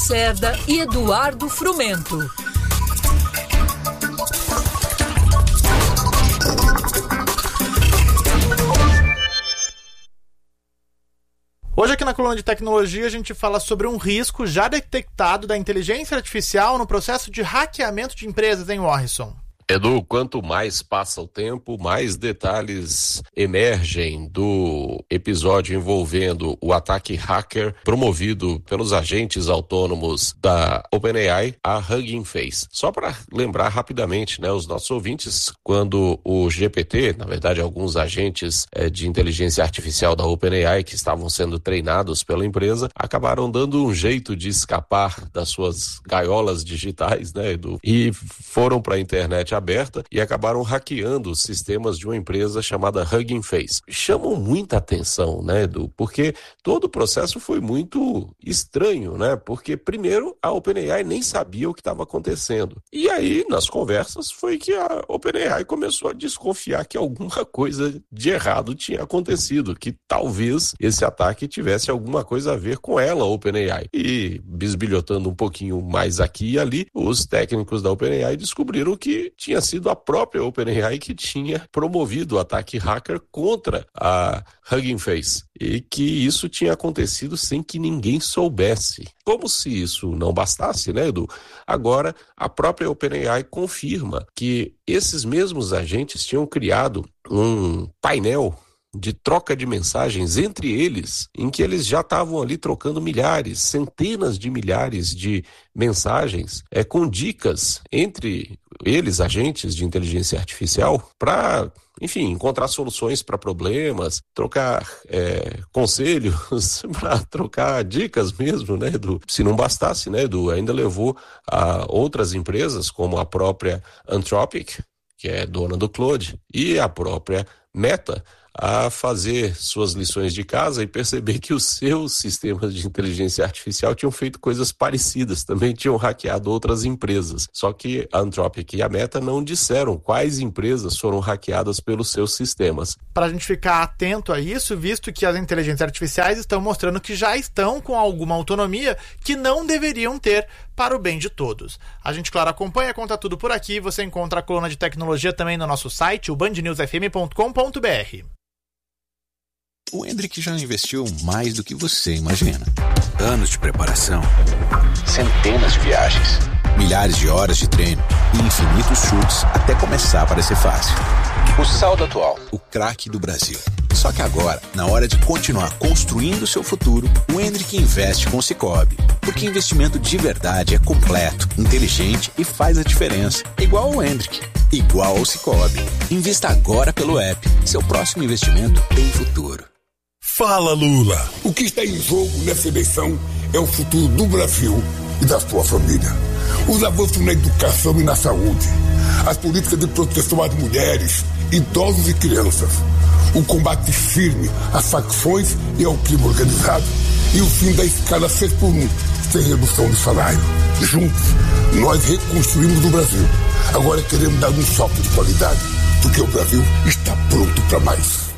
Lacerda e Eduardo Frumento. Hoje aqui na coluna de tecnologia a gente fala sobre um risco já detectado da inteligência artificial no processo de hackeamento de empresas, hein, Morrison? Edu, quanto mais passa o tempo, mais detalhes emergem do episódio envolvendo o ataque hacker promovido pelos agentes autônomos da OpenAI, a Hugging Face. Só para lembrar rapidamente, os nossos ouvintes, quando o GPT, na verdade alguns agentes de inteligência artificial da OpenAI que estavam sendo treinados pela empresa, acabaram dando um jeito de escapar das suas gaiolas digitais, Edu? E foram para a internet aberta e acabaram hackeando os sistemas de uma empresa chamada Hugging Face. Chamam muita atenção, Edu? Porque todo o processo foi muito estranho, Porque primeiro a OpenAI nem sabia o que estava acontecendo. E aí, nas conversas, foi que a OpenAI começou a desconfiar que alguma coisa de errado tinha acontecido, que talvez esse ataque tivesse alguma coisa a ver com ela, a OpenAI. E bisbilhotando um pouquinho mais aqui e ali, os técnicos da OpenAI descobriram que tinha sido a própria OpenAI que tinha promovido o ataque hacker contra a Hugging Face e que isso tinha acontecido sem que ninguém soubesse. Como se isso não bastasse, Edu? Agora, a própria OpenAI confirma que esses mesmos agentes tinham criado um painel de troca de mensagens entre eles, em que eles já estavam ali trocando milhares, centenas de milhares de mensagens, com dicas entre eles, agentes de inteligência artificial, para, enfim, encontrar soluções para problemas, trocar conselhos, para trocar dicas mesmo, Edu? Se não bastasse, Edu, ainda levou a outras empresas, como a própria Anthropic, que é dona do Claude, e a própria Meta, a fazer suas lições de casa e perceber que os seus sistemas de inteligência artificial tinham feito coisas parecidas, também tinham hackeado outras empresas. Só que a Anthropic e a Meta não disseram quais empresas foram hackeadas pelos seus sistemas. Para a gente ficar atento a isso, visto que as inteligências artificiais estão mostrando que já estão com alguma autonomia que não deveriam ter para o bem de todos. A gente, claro, acompanha, conta tudo por aqui. Você encontra a coluna de tecnologia também no nosso site, o bandnewsfm.com.br. O Hendrick já investiu mais do que você imagina. Anos de preparação, centenas de viagens, milhares de horas de treino e infinitos chutes até começar a parecer fácil. O saldo atual, o craque do Brasil. Só que agora, na hora de continuar construindo seu futuro, o Hendrick investe com o Sicoob. Porque investimento de verdade é completo, inteligente e faz a diferença. Igual o Hendrick, igual ao Sicoob. Invista agora pelo app. Seu próximo investimento tem futuro. Fala, Lula! O que está em jogo nessa eleição é o futuro do Brasil e da sua família. Os avanços na educação e na saúde, as políticas de proteção às mulheres, idosos e crianças, o combate firme às facções e ao crime organizado e o fim da escala 6x1, sem redução de salário. Juntos, nós reconstruímos o Brasil. Agora queremos dar um salto de qualidade, porque o Brasil está pronto para mais.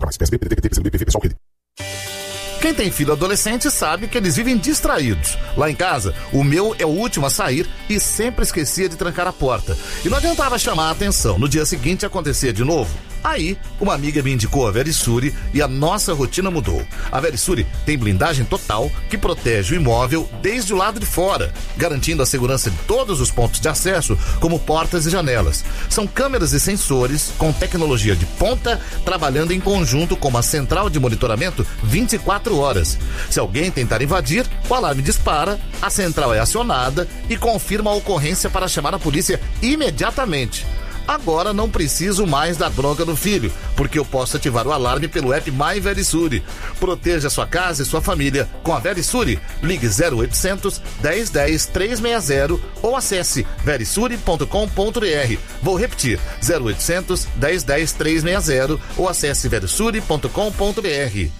Quem tem filho adolescente sabe que eles vivem distraídos. Lá em casa, o meu é o último a sair e sempre esquecia de trancar a porta. E não adiantava chamar a atenção. No dia seguinte acontecia de novo. Aí, uma amiga me indicou a Verisure e a nossa rotina mudou. A Verisure tem blindagem total que protege o imóvel desde o lado de fora, garantindo a segurança de todos os pontos de acesso, como portas e janelas. São câmeras e sensores com tecnologia de ponta, trabalhando em conjunto com uma central de monitoramento 24 horas. Se alguém tentar invadir, o alarme dispara, a central é acionada e confirma a ocorrência para chamar a polícia imediatamente. Agora não preciso mais dar bronca no filho, porque eu posso ativar o alarme pelo app My Verisure. Proteja sua casa e sua família com a Verisure. Ligue 0800 1010 360 ou acesse verisure.com.br. Vou repetir, 0800 1010 360 ou acesse verisure.com.br.